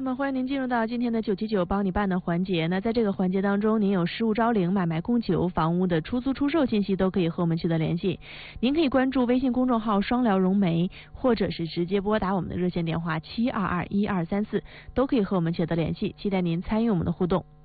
么欢迎您进入到今天的979帮你办的环节。那在这个环节当中，您有实物招领、买卖供给房屋的出租出售信息，都可以和我们取得联系。您可以关注微信公众号双聊融媒，或者是直接拨打我们的热线电话7221234，都可以和我们取得联系。期待您参与我们的互动。